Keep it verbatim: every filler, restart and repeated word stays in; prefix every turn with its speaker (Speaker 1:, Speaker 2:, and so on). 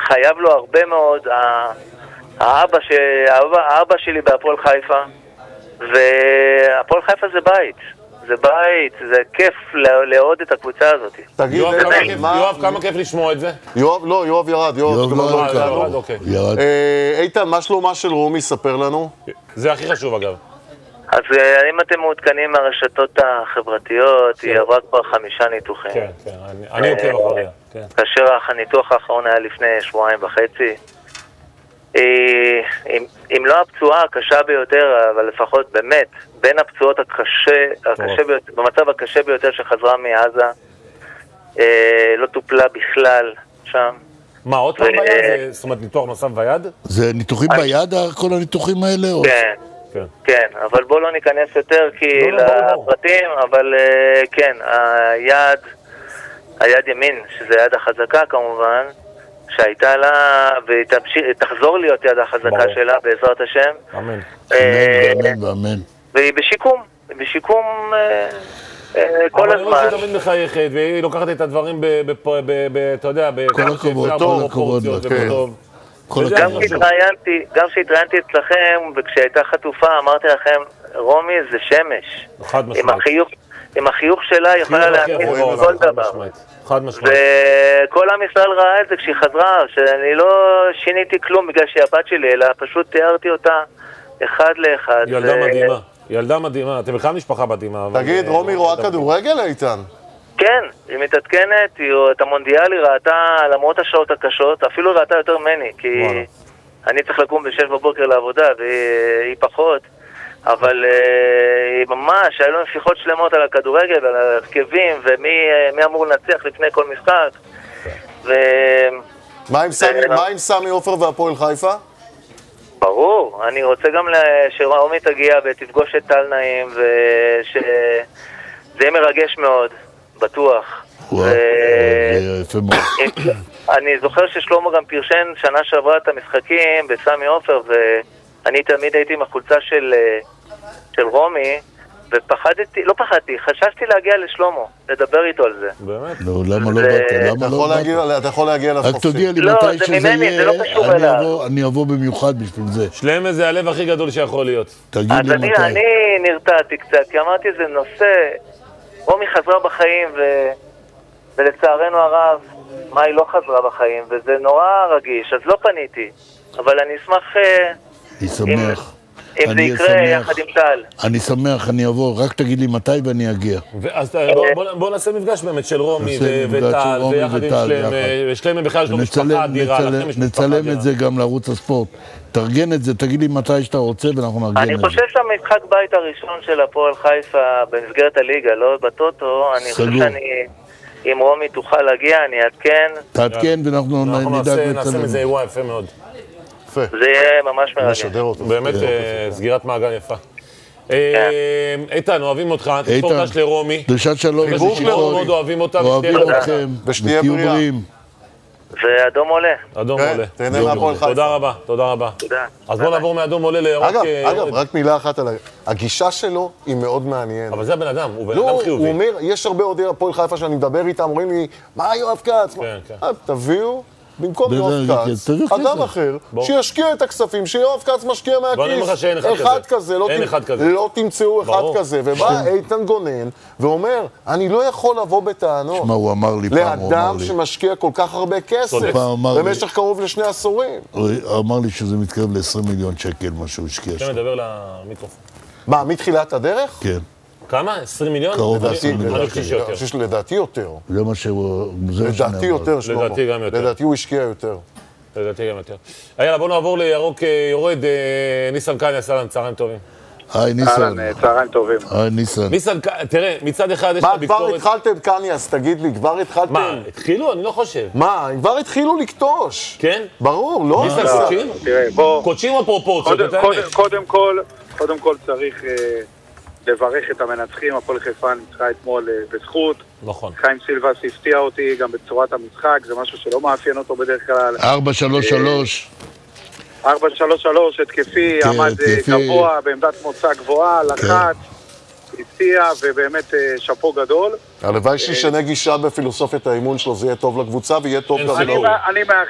Speaker 1: חייב לו הרבה מאוד. האבא, ש... האבא, האבא שלי בהפועל חיפה, והפועל חיפה זה בית. זה בית, זה כיף לעוד את הקבוצה הזאת.
Speaker 2: תגיד,
Speaker 3: יואב, כמה כיף, יואב, כמה כיף לשמוע את זה?
Speaker 2: יואב, לא, יואב ירד, יואב
Speaker 3: ירד, אוקיי.
Speaker 2: איתן, מה שלומה של רומי, ספר לנו?
Speaker 3: זה הכי חשוב אגב.
Speaker 1: אז אם אתם מעודכנים מהרשתות החברתיות, היא עברה כבר חמישה ניתוחים.
Speaker 3: כן, כן, אני עוקב אחריה.
Speaker 1: כאשר הניתוח האחרון היה לפני שבועיים וחצי. אם לא הפצועה הקשה ביותר, אבל לפחות באמת, בין הפצועות הקשה, במצב הקשה ביותר שחזרה מעזה, לא טופלה בכלל שם.
Speaker 3: מה, עוד פעם ביד? זאת אומרת, ניתוח נוסף ביד?
Speaker 4: זה ניתוחים ביד, כל הניתוחים האלה?
Speaker 1: כן. כן, אבל בואו לא ניכנס יותר כי לפרטים, אבל כן, היד, היד ימין, שזה יד החזקה כמובן, שהייתה לה, ותחזור להיות יד החזקה שלה בעזרת השם.
Speaker 3: אמן.
Speaker 4: אמן ואמן.
Speaker 1: והיא בשיקום, בשיקום כל הזמן.
Speaker 3: אבל היא תמיד מחייכת, והיא לוקחת את הדברים, אתה יודע,
Speaker 4: כל הכבוד, כל הכבוד.
Speaker 1: גם כשהתראיינתי אצלכם, וכשהייתה חטופה, אמרתי לכם, רומי זה שמש.
Speaker 3: חד משמעית.
Speaker 1: עם החיוך שלה היא יכולה להכניס כל דבר.
Speaker 3: חד משמעית.
Speaker 1: וכל עם ישראל ראה את זה כשהיא חזרה, שאני לא שיניתי כלום בגלל שהיא הבת שלי, אלא פשוט תיארתי אותה אחד לאחד.
Speaker 3: ילדה מדהימה, ילדה מדהימה. אתם בכלל משפחה מדהימה.
Speaker 2: תגיד, רומי רואה כדורגל, איתן?
Speaker 1: כן, היא מתעדכנת, את המונדיאל היא ראתה למרות השעות הקשות, אפילו ראתה יותר ממני, כי אני צריך לקום בשש בבוקר לעבודה והיא פחות, אבל היא ממש, היו לנו שיחות שלמות על הכדורגל, על הרכבים, ומי אמור לנצח לפני כל משחק.
Speaker 2: מה עם סמי עופר והפועל חיפה?
Speaker 1: ברור, אני רוצה גם שרומי תגיע ותפגוש את טל נעים, ושזה יהיה מרגש מאוד. בטוח. אני זוכר ששלמה גם פרשן שנה שעברה את המשחקים בסמי עופר, ואני תמיד הייתי עם החולצה של רומי, ופחדתי, לא פחדתי, חששתי להגיע לשלמה, לדבר איתו על זה.
Speaker 3: באמת?
Speaker 4: לא, למה לא באת? למה לא באת?
Speaker 2: אתה יכול להגיע
Speaker 4: רק תודיע לי מתי שזה יהיה, אני אבוא במיוחד בשביל זה.
Speaker 3: שלמה זה הלב הכי גדול שיכול להיות.
Speaker 4: תגיד לי מתי.
Speaker 1: אז אני נרתעתי קצת, כי אמרתי זה נושא... רומי חזרה בחיים, ו... ולצערנו הרב, מה היא לא חזרה בחיים, וזה נורא רגיש, אז לא פניתי. אבל אני אשמח...
Speaker 4: אני שמח.
Speaker 1: אם, אם זה יקרה יחד עם טל.
Speaker 4: אני שמח, אני אבוא, רק תגיד לי מתי ואני אגיע.
Speaker 3: אז בוא, בוא, בוא נעשה מפגש באמת של רומי וטל, ויחד עם שלמה, ושלמה בכלל יש לו משפחה אדירה.
Speaker 4: נצלם את זה גם לערוץ הספורט. תארגן את זה, תגיד לי מתי שאתה רוצה ואנחנו נארגן את זה.
Speaker 1: אני חושב שהמשחק בית הראשון של הפועל חיפה במסגרת הליגה, לא בטוטו, אני חושב שאני, אם רומי תוכל להגיע, אני אעדכן.
Speaker 4: תעדכן ואנחנו נדאג לצלם.
Speaker 3: נעשה מזה אירוע יפה מאוד.
Speaker 1: זה יהיה ממש מרגש.
Speaker 3: באמת סגירת מעגל יפה. איתן, אוהבים אותך, תספור דש לרומי.
Speaker 4: דרישת שלום.
Speaker 3: מאוד אוהבים אותה.
Speaker 4: אוהבים אתכם.
Speaker 2: ושתהיה בריאה.
Speaker 1: ואדום עולה.
Speaker 3: אדום עולה.
Speaker 2: תהנה מהפועל חיפה.
Speaker 3: תודה רבה, תודה רבה.
Speaker 1: תודה.
Speaker 3: אז בוא נעבור מאדום עולה לירוק.
Speaker 2: אגב, אגב, רק מילה אחת על הגישה שלו היא מאוד מעניינת.
Speaker 3: אבל זה הבן אדם, הוא בן אדם חיובי.
Speaker 2: הוא אומר, יש הרבה אוהדי הפועל חיפה שאני מדבר איתם, אומרים לי, מה יואב כץ? תביאו במקום יואב כץ, אדם אחר, שישקיע את הכספים, שיואב כץ משקיע מהכיס. אחד כזה, לא תמצאו אחד כזה. ובא איתן גונן ואומר, אני לא יכול לבוא בטענות.
Speaker 4: שמע, הוא אמר לי פעם, הוא אמר
Speaker 2: לאדם שמשקיע כל כך הרבה כסף, במשך קרוב לשני עשורים.
Speaker 4: הוא אמר לי שזה מתקרב ל-עשרים מיליון שקל, מה שהוא השקיע שם.
Speaker 3: אתה מדבר למיקרופון.
Speaker 2: מה, מתחילת הדרך?
Speaker 4: כן.
Speaker 3: כמה? עשרים מיליון?
Speaker 4: קרוב ל-עשרים מיליון.
Speaker 2: אני חושב שלדעתי יותר.
Speaker 4: זה מה שהוא...
Speaker 2: לדעתי יותר, שלמה.
Speaker 3: לדעתי גם יותר.
Speaker 2: לדעתי הוא השקיע יותר.
Speaker 3: לדעתי גם יותר. יאללה, בואו נעבור לירוק יורד. ניסן קניה, סלם, צהריים טובים.
Speaker 4: היי, ניסן.
Speaker 5: צהריים טובים.
Speaker 4: היי, ניסן.
Speaker 3: ניסן, תראה, מצד אחד יש
Speaker 2: מה, כבר התחלתם, קניה, אז תגיד לי, כבר התחלתם?
Speaker 3: מה, התחילו? אני לא חושב.
Speaker 2: מה, כבר התחילו לקטוש.
Speaker 3: כן?
Speaker 2: ברור, לא?
Speaker 3: ניסן, קודשים?
Speaker 5: תראה, בוא...
Speaker 3: קודשים או פרופורציות?
Speaker 5: קודם כל, קודם כל צריך... לברך את המנצחים, הפועל חיפה ניצחה אתמול בזכות.
Speaker 3: נכון.
Speaker 5: חיים סילבס הפתיע אותי גם בצורת המשחק, זה משהו שלא מאפיין אותו בדרך כלל.
Speaker 4: ארבע שלוש שלוש.
Speaker 5: ארבע שלוש שלוש, התקפי, עמד גבוה, בעמדת מוצא גבוהה, לחץ, הפתיע, ובאמת שפו גדול.
Speaker 2: הלוואי שישנה גישה בפילוסופיית האימון שלו, זה יהיה טוב לקבוצה ויהיה טוב גם לו.
Speaker 5: אני מאחל